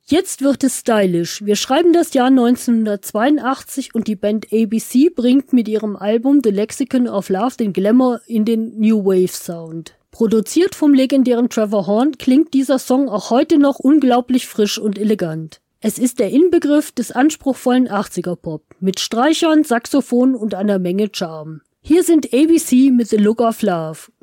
Jetzt wird es stylisch. Wir schreiben das Jahr 1982 und die Band ABC bringt mit ihrem Album The Lexicon of Love den Glamour in den New Wave Sound. Produziert vom legendären Trevor Horn klingt dieser Song auch heute noch unglaublich frisch und elegant. Es ist der Inbegriff des anspruchsvollen 80er-Pop mit Streichern, Saxophon und einer Menge Charme. Hier sind ABC mit The Look of Love.